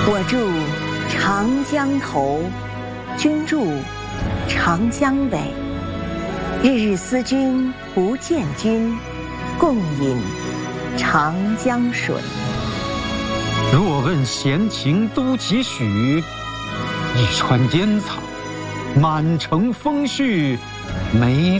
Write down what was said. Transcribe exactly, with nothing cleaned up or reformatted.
我住长江头，君住长江尾。日日思君不见君，共饮长江水。 若问闲情都几许？一川烟草，满城风絮，梅